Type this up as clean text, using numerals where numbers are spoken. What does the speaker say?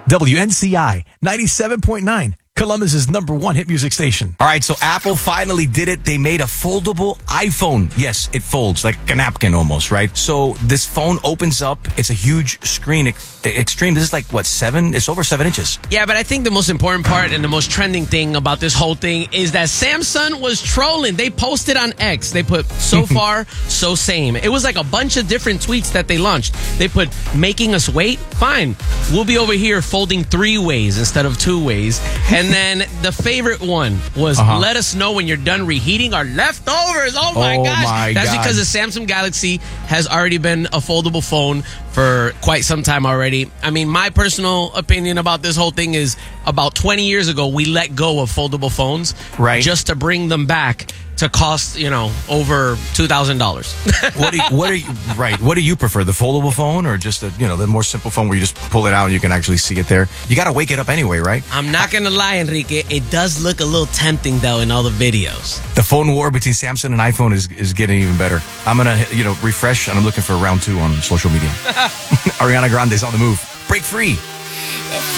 WNCI 97.9. Columbus's #1 hit music station. All right, so Apple finally did it. They made a foldable iPhone. Yes, it folds like a napkin almost, right? So this phone opens up. It's a huge screen. Extreme. This is like, what, 7? It's over 7 inches. Yeah, but I think the most important part and the most trending thing about this whole thing is that Samsung was trolling. They posted on X. They put, so far, so same. It was like a bunch of different tweets that they launched. They put, making us wait? Fine. We'll be over here folding 3 ways instead of 2 ways. And then the favorite one was, let us know when you're done reheating our leftovers. Oh my gosh. That's because the Samsung Galaxy has already been a foldable phone for quite some time already. I mean, my personal opinion about this whole thing is about 20 years ago, we let go of foldable phones just to bring them back to cost, over $2,000. What do you prefer, the foldable phone or just the more simple phone where you just pull it out and you can actually see it there? You got to wake it up anyway, right? I'm not going to lie, Enrique. It does look a little tempting, though, in all the videos. The phone war between Samsung and iPhone is getting even better. I'm going to, refresh, and I'm looking for round 2 on social media. Ariana Grande's on the move. Break free.